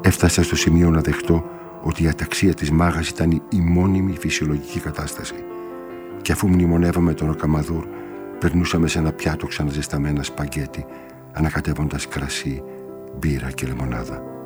Έφτασα στο σημείο να δεχτώ ότι η αταξία της μάγας ήταν η μόνιμη φυσιολογική κατάσταση. Και αφού μνημονεύαμε τον Ροκαμαδούρ, περνούσαμε σε ένα πιάτο ξαναζεσταμένα σπαγκέτι, ανακατεύοντας κρασί, μπύρα και λεμονάδα.